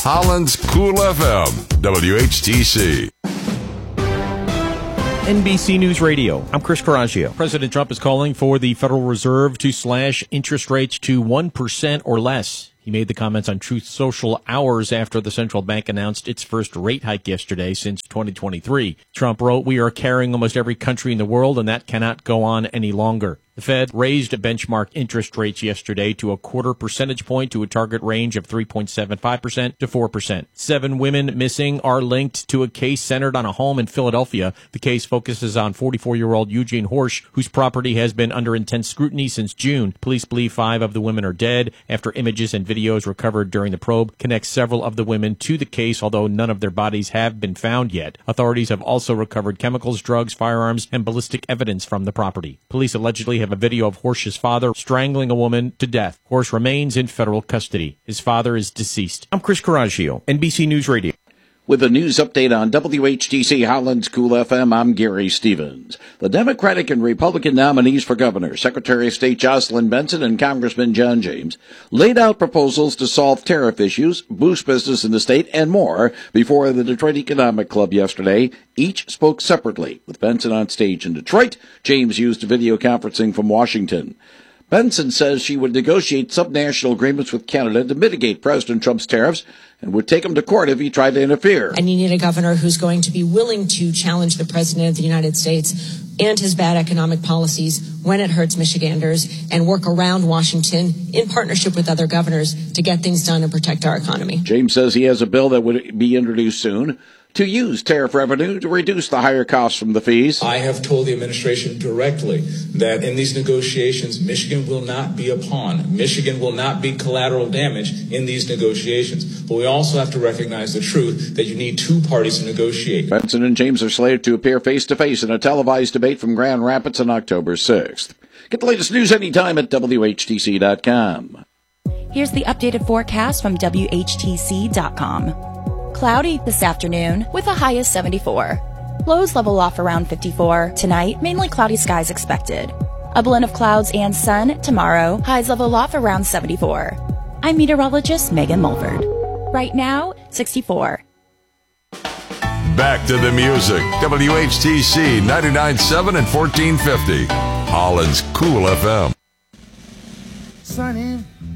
Holland's Cool FM, WHTC. NBC News Radio. I'm Chris Coraggio. President Trump is calling for the Federal Reserve to slash interest rates to 1% or less. He made the comments on Truth Social hours after the central bank announced its first rate hike yesterday since 2023. Trump wrote, "We are carrying almost every country in the world, and that cannot go on any longer." The Fed raised benchmark interest rates yesterday to a quarter percentage point to a target range of 3.75% to 4%. 7 women missing are linked to a case centered on a home in Philadelphia. The case focuses on 44-year-old Eugene Horsch, whose property has been under intense scrutiny since June. Police believe 5 of the women are dead after images and videos recovered during the probe connect several of the women to the case, although none of their bodies have been found yet. Authorities have also recovered chemicals, drugs, firearms, and ballistic evidence from the property. Police allegedly have a video of Horsch's father strangling a woman to death. Horsch remains in federal custody. His father is deceased. I'm Chris Coraggio, NBC News Radio. With a news update on WHTC Holland's Cool FM, I'm Gary Stevens. The Democratic and Republican nominees for governor, Secretary of State Jocelyn Benson and Congressman John James, laid out proposals to solve tariff issues, boost business in the state, and more before the Detroit Economic Club yesterday. Each spoke separately. With Benson on stage in Detroit, James used video conferencing from Washington. Benson says she would negotiate subnational agreements with Canada to mitigate President Trump's tariffs and would take him to court if he tried to interfere. And you need a governor who's going to be willing to challenge the President of the United States and his bad economic policies when it hurts Michiganders and work around Washington in partnership with other governors to get things done and protect our economy. James says he has a bill that would be introduced soon to use tariff revenue to reduce the higher costs from the fees. I have told the administration directly that in these negotiations, Michigan will not be a pawn. Michigan will not be collateral damage in these negotiations. But we also have to recognize the truth that you need 2 parties to negotiate. Benson and James are slated to appear face-to-face in a televised debate from Grand Rapids on October 6th. Get the latest news anytime at WHTC.com. Here's the updated forecast from WHTC.com. Cloudy this afternoon with a high of 74. Lows level off around 54. Tonight, mainly cloudy skies expected. A blend of clouds and sun tomorrow. Highs level off around 74. I'm meteorologist Megan Mulford. Right now, 64. Back to the music. WHTC 99.7 and 1450. Holland's Cool FM. Sunny